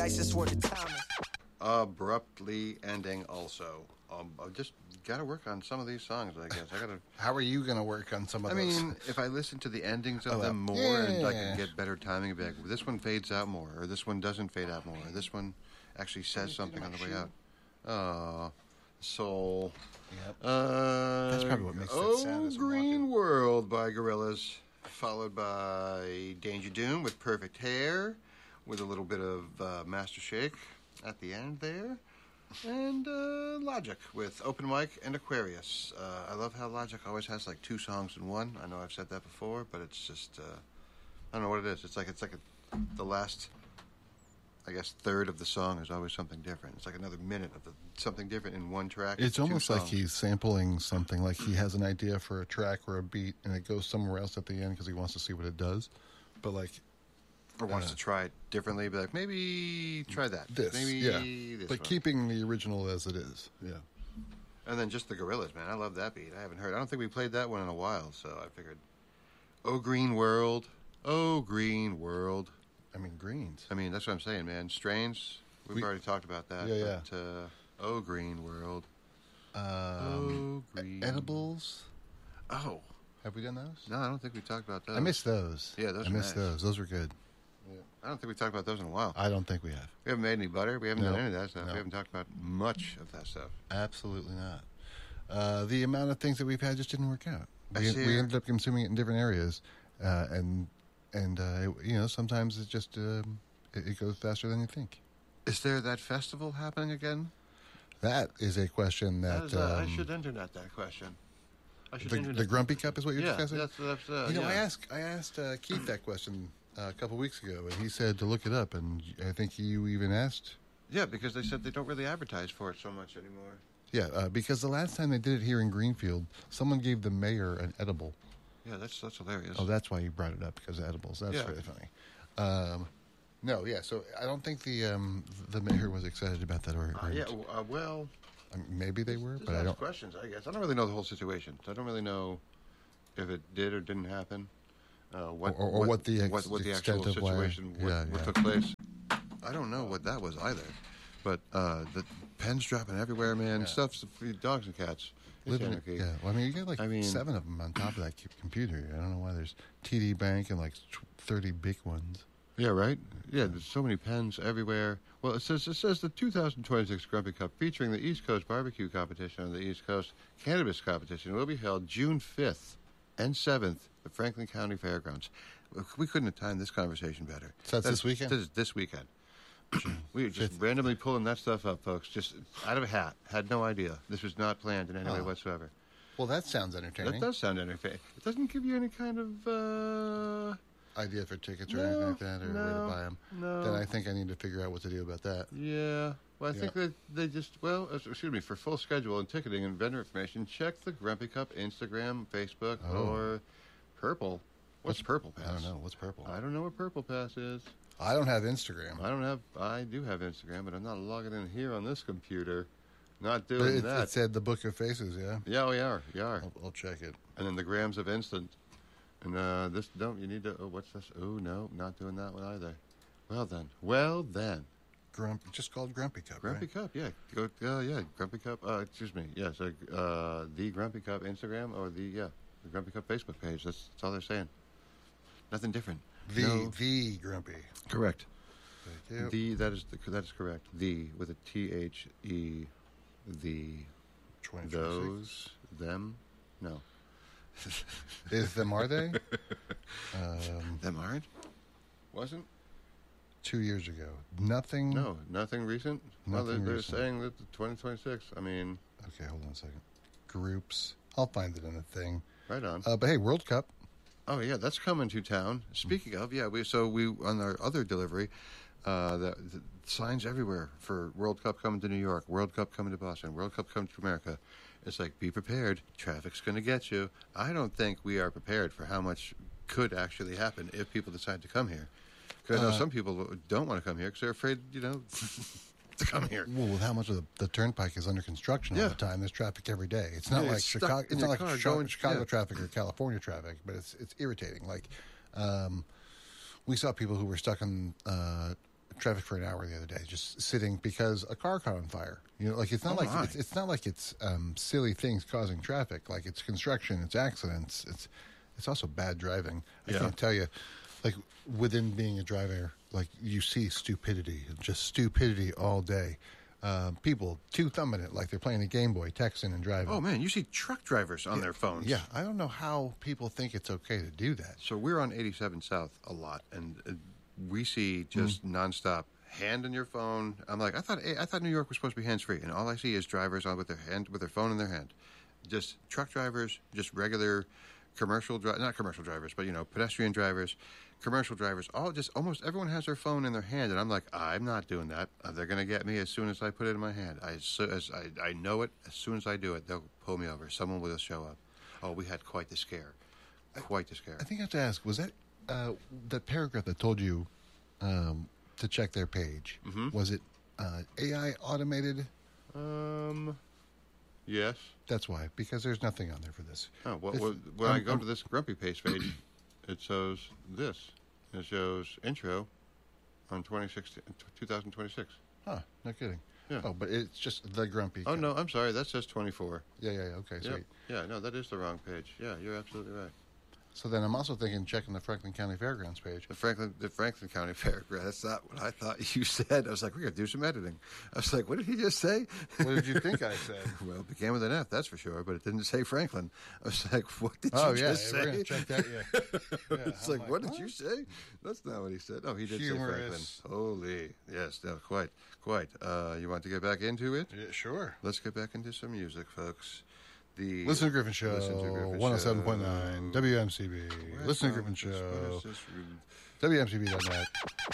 nicest word of Thomas. Abruptly ending also. I just got to work on some of these songs, I guess. How are you going to work on some of those? I mean, if I listen to the endings of them more and I can get better timing, like, this one fades out more, or this one doesn't fade out more, or this one actually says something on the way out. Oh, soul. Yep. That's probably what makes that sound. Oh, Green World by Gorillaz, followed by Danger Doom with Perfect Hair, with a little bit of Master Shake at the end there. And Logic with Open Mic and Aquarius. I love how Logic always has like two songs in one. I know I've said that before, but it's just I don't know what it is. It's like the last, I guess, third of the song is always something different. It's like another minute of something different in one track. It's almost like he's sampling something. Like he has an idea for a track or a beat, and it goes somewhere else at the end because he wants to see what it does. But like. Or wants to try it differently, be like, maybe try that. This but one. Keeping the original as it is, yeah. And then just the Gorillaz, man. I love that beat. I haven't heard. I don't think we played that one in a while, so I figured, Oh Green World. Oh Green World. I mean, greens. I mean, that's what I'm saying, man. Strains, we've already talked about that. Yeah, but, Oh Green World. Oh Green. Edibles. Oh. Have we done those? No, I don't think we talked about those. I missed those. Yeah, those I missed those. Those were good. Yeah. I don't think we talked about those in a while. I don't think we have. We haven't made any butter. We haven't done any of that stuff. We haven't talked about much of that stuff. Absolutely not. The amount of things that we've had just didn't work out. We ended up consuming it in different areas, and sometimes it just it goes faster than you think. Is there that festival happening again? That is a question that I should internet that question. The Grumpy Cup is what you're discussing? That's I asked Keith that question a couple weeks ago, and he said to look it up, and I think you even asked. Yeah, because they said they don't really advertise for it so much anymore. Yeah, because the last time they did it here in Greenfield, someone gave the mayor an edible. Yeah, that's hilarious. Oh, that's why you brought it up, because of edibles. That's really funny. So I don't think the mayor was excited about that. Well... maybe they were, but I don't. Questions, I guess. I don't really know the whole situation. So I don't really know if it did or didn't happen. What the actual situation what took place. I don't know what that was either. But the pens dropping everywhere, man. Yeah. Stuff's for dogs and cats. Well, I mean, you got 7 of them on top of that computer. I don't know why there's TD Bank and 30 big ones. Yeah, right? Yeah, there's so many pens everywhere. Well, it says the 2026 Grumpy Cup featuring the East Coast Barbecue Competition and the East Coast Cannabis Competition will be held June 5th and 7th at Franklin County Fairgrounds. We couldn't have timed this conversation better. So that's this weekend? This is this weekend. We were just randomly pulling that stuff up, folks, just out of a hat. Had no idea. This was not planned in any way whatsoever. Well, that sounds entertaining. That does sound entertaining. It doesn't give you any kind of... idea for tickets or anything like that, or where to buy them. No. Then I think I need to figure out what to do about that. Yeah. Well, I think that they just, for full schedule and ticketing and vendor information, check the Grumpy Cup Instagram, Facebook, or Purple. What's Purple Pass? I don't know. What's Purple? I don't know what Purple Pass is. I don't have Instagram. I do have Instagram, but I'm not logging in here on this computer. Not doing that. It said the Book of Faces, yeah? Yeah, we are. I'll check it. And then the Grams of Instant. And you need to, what's this? Oh, no, not doing that one either. Well then. Just called Grumpy Cup, Grumpy Cup, yeah. Grumpy Cup, excuse me. Yeah, so the Grumpy Cup Instagram or the Grumpy Cup Facebook page. That's all they're saying. Nothing different. The Grumpy. Correct. Thank you. That is correct. The, with a THE, the, those, them, no. Is them, are they? Them aren't? Wasn't? 2 years ago. Nothing? No, nothing recent? Nothing they're recent. saying that 2026, I mean... Okay, hold on a second. Groups. I'll find it in the thing. Right on. But hey, World Cup. Oh, yeah, that's coming to town. Speaking of, we on our other delivery, the signs everywhere for World Cup coming to New York, World Cup coming to Boston, World Cup coming to America. It's like, be prepared. Traffic's going to get you. I don't think we are prepared for how much could actually happen if people decide to come here. Because I know some people don't want to come here because they're afraid, to come here. Well, with how much of the turnpike is under construction all the time, there's traffic every day. It's not like Chicago. It's not like Chicago traffic or California traffic, but it's irritating. Like, we saw people who were stuck on traffic for an hour the other day, just sitting because a car caught on fire. You know, like it's not it's not like it's silly things causing traffic. Like it's construction, it's accidents, it's also bad driving. I can't tell you, like within being a driver, like you see stupidity, just stupidity all day. People two-thumbing it like they're playing a Game Boy, texting and driving. Oh, man, you see truck drivers on their phones. Yeah, I don't know how people think it's okay to do that. So we're on 87 South a lot, and we see just nonstop hand in your phone. I'm like, I thought New York was supposed to be hands-free, and all I see is drivers on with their phone in their hand. Just truck drivers, just regular not commercial drivers, but, pedestrian drivers, commercial drivers, almost everyone has their phone in their hand, and I'm like, I'm not doing that. They're going to get me as soon as I put it in my hand. I know it. As soon as I do it, they'll pull me over. Someone will show up. Oh, we had quite the scare. Quite the scare. I think I have to ask, was that that paragraph that told you to check their page, was it AI automated? Yes. That's why, because there's nothing on there for this. Oh, when I go to this Grumpy Pace page, it shows this. It shows intro on 2026. Huh, no kidding. Yeah. Oh, but it's just the Grumpy. Oh, no, I'm sorry. That says 24. Yeah, okay, sweet. Yeah, no, that is the wrong page. Yeah, you're absolutely right. So then I'm also thinking checking the Franklin County Fairgrounds page. The Franklin County Fairgrounds. That's not what I thought you said. I was like, we're going to do some editing. I was like, what did he just say? What did you think I said? Well, it began with an F, that's for sure, but it didn't say Franklin. I was like, what did you just say? We're going to check that, yeah. It's like, what did you say? That's not what he said. Oh, he did say Franklin. Holy. Yes, no, quite. You want to get back into it? Yeah, sure. Let's get back into some music, folks. Listen to Griffin Show, 107.9, WMCB. Listen to Griffin Show, WMCB.net.